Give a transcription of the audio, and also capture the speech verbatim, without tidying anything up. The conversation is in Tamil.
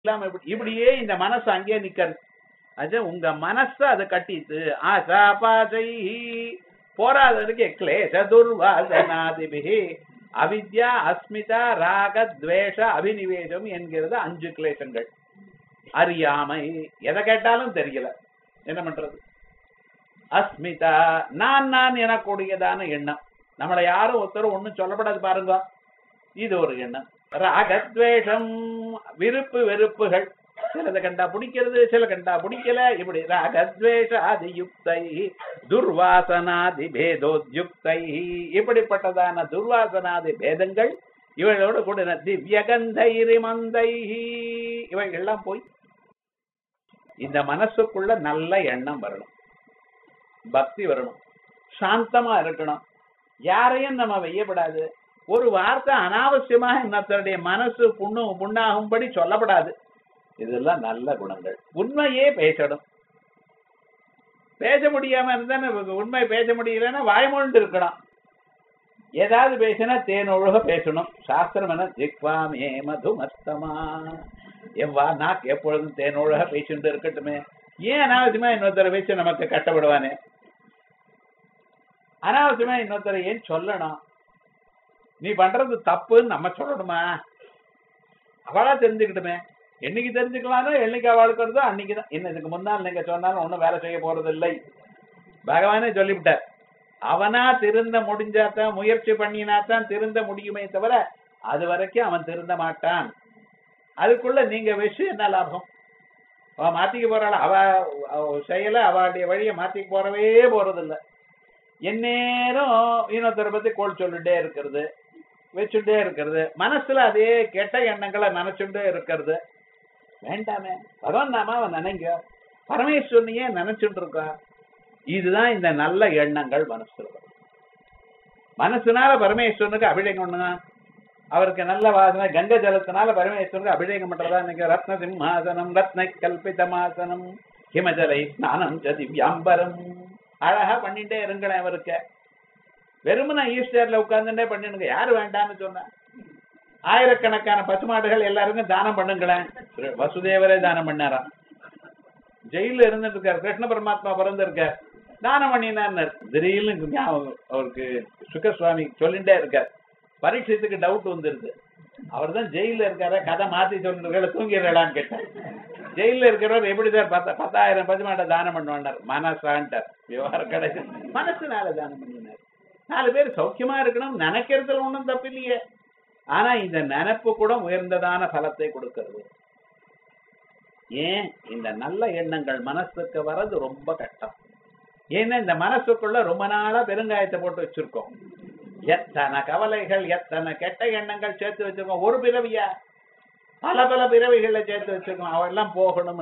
இல்லாம இப்படி இப்படியே இந்த மனசு அங்கேயே நிக்கிறது. அது உங்க மனச அது கட்டிட்டு ஆசா பாசை போராததுக்கு கிளேச துர்வாசனாதிபிஹி அவித்யா அஸ்மிதா ராக துவேஷ அபினிவேசம் என்கிறது அஞ்சு கிளேசங்கள். அறியாமை, எதை கேட்டாலும் தெரியல, என்ன பண்றது? அஸ்மிதா, நான் நான் எனக்கூடியதான எண்ணம், நம்மளை யாரும் ஒருத்தரும் ஒன்னும் சொல்லப்படாது பாருங்க, இது ஒரு எண்ணம். ராகத்வேஷம், விருப்பு வெறுப்புகள், சிலது கண்டா பிடிக்கிறது, சில கண்டா பிடிக்கல, இப்படி ராகத்வேஷ அதியுக்தை துர்வாசனாதி பேதோத்யுக்தை, இப்படிப்பட்டதான துர்வாசனாதி பேதங்கள் இவைகளோட கூட திவ்யகந்தைரி மந்தை, இவைகள்லாம் போய் இந்த மனசுக்குள்ள நல்ல எண்ணம் வரணும், பக்தி வரணும், சாந்தமா இருக்கணும், யாரையும் நம்ம வெய்யப்படாது, ஒரு வார்த்தை அனாவசியமாக இன்னொருத்தருடைய மனசு புண்ணு புண்ணாகும்படி சொல்லப்படாது. இதெல்லாம் நல்ல குணங்கள். உண்மையே பேசணும், பேச முடியாம இருந்தா உண்மை பேச முடியலன்னா வாய்மொண்டு இருக்கணும். ஏதாவது பேசினா தேன் ஒழுக பேசணும். சாஸ்திரம் என்ன, ஜிக்வாமே மதுமஸ்தமா, எவ்வா நாக்கு எப்பொழுதும் தேன் ஒழுக பேசிட்டு இருக்கட்டுமே. ஏன் அனாவசியமா இன்னொருத்தரை பேசி நமக்கு கஷ்டப்படுவானே, அனாவசியமா இன்னொருத்தரை ஏன் சொல்லணும்? நீ பண்றது தப்புன்னு நம்ம சொல்லணுமா? அவளா தெரிஞ்சுக்கிட்டுமே. என்னைக்கு தெரிஞ்சுக்கலானோ என்னைக்கு அவளுக்கு வருதோ அன்னைக்குதான். இன்னும் இதுக்கு முன்னால் நீங்க சொன்னாலும் ஒன்னும் வேலை செய்ய போறது இல்லை, பகவானே சொல்லிவிட்டார். அவனா திருந்த முடிஞ்சாதான், முயற்சி பண்ணினாத்தான் திருந்த முடியுமே தவிர அது வரைக்கும் அவன் திருந்த மாட்டான். அதுக்குள்ள நீங்க விஷயம் என்ன லாபம்? அவ மாத்திக்க போறாள், அவ செயல அவளுடைய வழியை மாத்திக்க போறவே போறது இல்லை. எந்நேரம் இன்னொருத்தரை பத்தி கோல் சொல்லிட்டே இருக்கிறது, வச்சுட்டே இருக்கிறது, மனசுல அதே கெட்ட எண்ணங்களை நினைச்சுட்டே இருக்கிறது. வேண்டாமே, பகவான் நாம அவன் நினைங்க, பரமேஸ்வரனையே நினைச்சுட்டு இருக்கா. இதுதான் இந்த நல்ல எண்ணங்கள் மனசுல. மனசுனால பரமேஸ்வரனுக்கு அபிஷேகம் பண்ணுங்க, அவருக்கு நல்ல வாசனை, கங்கை ஜலத்தினால பரமேஸ்வரனுக்கு அபிஷேகம் பண்றதா இன்னைக்கு ரத்ன சிம்மாசனம், ரத்ன கல்பிதமாசனம், ஹிமஜலை ஸ்நானம் திவ்யாம்பரம், அழகா பண்ணிட்டே இருங்களேன். அவருக்கு வெறுமனா ஈஸ்டர்ல உட்கார்ந்துட்டே பண்ணிடுங்க, யாரு வேண்டான்னு சொன்ன? ஆயிரக்கணக்கான பசுமாடுகள் எல்லாருக்கும் தானம் பண்ணுங்களேன். வசுதேவரே தானம் பண்ணாராம், ஜெயில இருந்துட்டு இருக்காரு, கிருஷ்ண பரமாத்மா பிறந்து இருக்கார், தானம் பண்ணினார். திடீர்னு அவருக்கு சுகசுவாமி சொல்லிட்டே இருக்கார், பரீட்சத்துக்கு டவுட் வந்துருது, அவர் தான் ஜெயில இருக்காரு, கதை மாத்தி சொல்லிருக்க, தூங்கிடலான்னு கேட்டார். ஜெயில இருக்கிறவர் எப்படி சார் பத்த பத்தாயிரம் பசுமாட்டை தானம் பண்ணுவார்? மனசான்ட்டார். விவகாரம் கிடையாது, மனசுனால தானம் பண்ணினார். நாலு பேர் சௌக்கியமா இருக்கணும் நினைக்கிறதுல ஒன்றும் தப்பு இல்லையே. ஆனா இந்த நினைப்பு கூட உயர்ந்ததான பலத்தை கொடுக்கிறது. ஏன்? இந்த நல்ல எண்ணங்கள் மனசுக்கு வர்றது ரொம்ப கஷ்டம். ஏன்னா இந்த மனசுக்குள்ள ரொம்ப நாளா பெருங்காயத்தை போட்டு வச்சிருக்கோம். எத்தனை கவலைகள், எத்தனை கெட்ட எண்ணங்கள் சேர்த்து வச்சிருக்கோம். ஒரு பிறவியா, பல பல பிறவிகளை சேர்த்து வச்சிருக்கோம். அவெல்லாம் போகணும்.